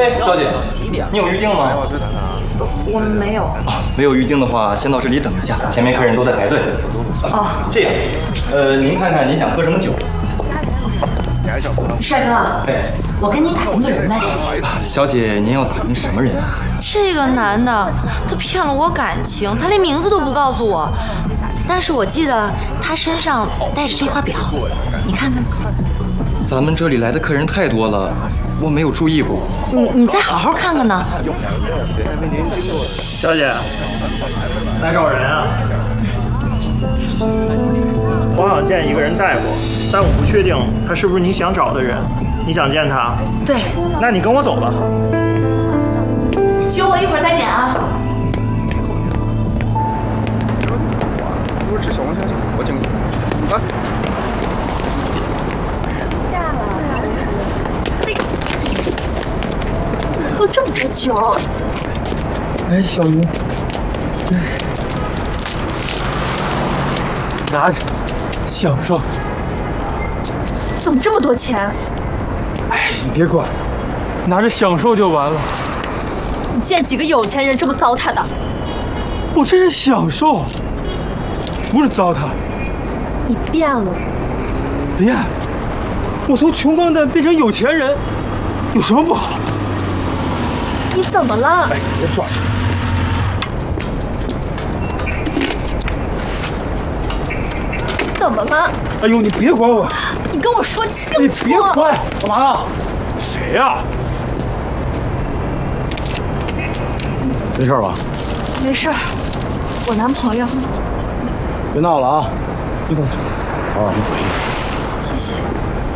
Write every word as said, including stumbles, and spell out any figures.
哎，小姐，你有预定吗？ 我没有。 啊，没有预定的话，先到这里等一下，前面客人都在排队。 哦， 这样，呃，您看看您想喝什么酒？ 帅哥， 哎， 我跟你打听个人呗。 小姐，您要打听什么人啊？ 这个男的，他骗了我感情，他连名字都不告诉我。但是我记得他身上带着这块表，你看看。 咱们这里来的客人太多了，我没有注意过。 你你再好好看看呢。 小姐，来找人啊？我想见一个人大夫，但我不确定他是不是你想找的人。你想见他？ 对。 那你跟我走吧。 酒我一会儿再点啊。 不是吃小龙虾去，我请你。啊。 喝这么多酒。 哎，小鱼，拿着，享受。 怎么这么多钱？ 哎，你别管，拿着享受就完了。 你见几个有钱人这么糟蹋的？ 我这是享受，不是糟蹋。 你变了。 变？我从穷光蛋变成有钱人，有什么不好？ 你怎么了？ 哎，别抓着。 怎么了？ 哎呦，你别管我！ 你跟我说清楚！ 你别管！ 干嘛呀？ 谁呀？ 没事吧？ 没事，我男朋友。 别闹了啊！ 别动手， 好好回去。 谢谢。